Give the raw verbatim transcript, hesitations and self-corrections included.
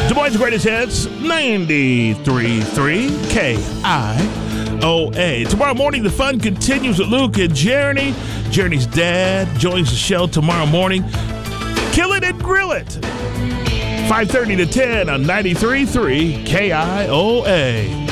Des Moines' Greatest Hits, ninety-three point three K I O A. Tomorrow morning, the fun continues with Luke and Jeremy. Jeremy's dad joins the show tomorrow morning. Kill it and grill it. five thirty to ten on ninety-three point three K I O A.